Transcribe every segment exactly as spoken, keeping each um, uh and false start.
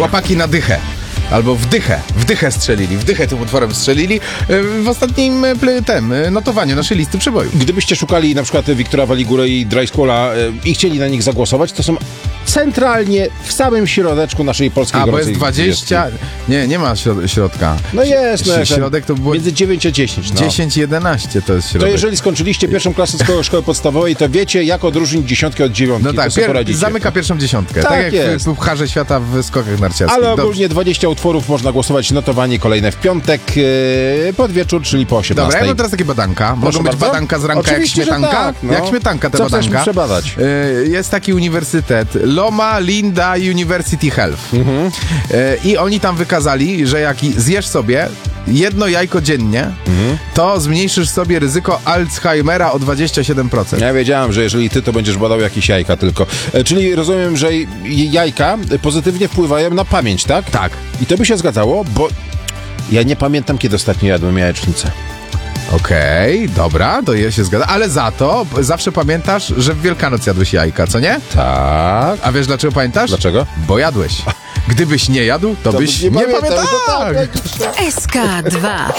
Chłopaki na dychę. Albo w dychę, w dychę strzelili, w dychę tym utworem strzelili w ostatnim tym notowaniu naszej listy przebojów. Gdybyście szukali na przykład Wiktora Waligura i Dry Squalla i chcieli na nich zagłosować, to są centralnie w samym środeczku naszej polskiej A, bo gorącej jest dwadzieścia... Nie, nie ma środ- środka. No jest, no środek to było... Między dziewięć a dziesięć. No. dziesięć jedenaście to jest środek. To jeżeli skończyliście pierwszą klasę szkoły, szkoły podstawowej, to wiecie, jak odróżnić dziesiątkę od dziewiątki. No tak, to pier- zamyka pierwszą dziesiątkę. Tak, tak jak jest. w Pucharze Świata w skokach narciarskich. Ale ogólnie dwadzieścia utworów można głosować, notowanie kolejne w piątek yy, pod wieczór, czyli po osiemnastej. Dobra, ja mam teraz takie badanka. Proszę Mogą być bardzo? badanka z ranka Oczywiście, jak śmietanka? tak, no. Jak śmietanka te Co badanka. chcesz przebadać? Yy, jest taki uniwersytet Loma Linda University Health. Mhm. Yy, I oni tam wykazali, że jak zjesz sobie jedno jajko dziennie, mhm. to zmniejszysz sobie ryzyko Alzheimera o dwadzieścia siedem procent. Ja wiedziałem, że jeżeli ty, to będziesz badał jakieś jajka tylko. E, czyli rozumiem, że jajka pozytywnie wpływają na pamięć, tak? Tak. I to by się zgadzało, bo ja nie pamiętam, kiedy ostatnio jadłem jajecznicę. Okej, okay, dobra, to je się zgadza. Ale za to zawsze pamiętasz, że w Wielkanoc jadłeś jajka, co nie? Tak. A wiesz dlaczego pamiętasz? Dlaczego? Bo jadłeś. Gdybyś nie jadł, to, to byś nie, nie pamiętał. Tak. S K dwa.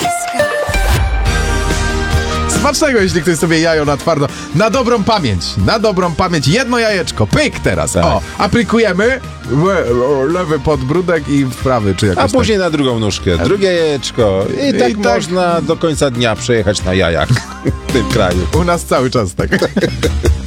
Smacznego, jeśli ktoś sobie jajo na twardo. Na dobrą pamięć, na dobrą pamięć. Jedno jajeczko, pyk teraz. Tak. O, aplikujemy lewy podbródek i w prawy, czy jakoś A później tak. na drugą nóżkę, drugie jajeczko. I, I tak, tak można do końca dnia przejechać na jajach w tym kraju. U nas cały czas tak.